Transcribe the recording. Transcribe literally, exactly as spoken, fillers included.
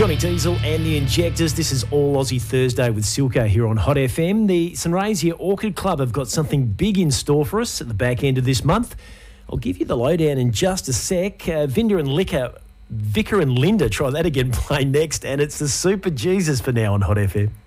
Johnny Diesel and the Injectors. This is All Aussie Thursday with Silko here on Hot F M. The Sunraysia Orchid Club have got something big in store for us at the back end of this month. I'll give you the lowdown in just a sec. Uh, Vinder and Liquor, Vicar and Linda, try that again, play next. And it's the Super Jesus for now on Hot F M.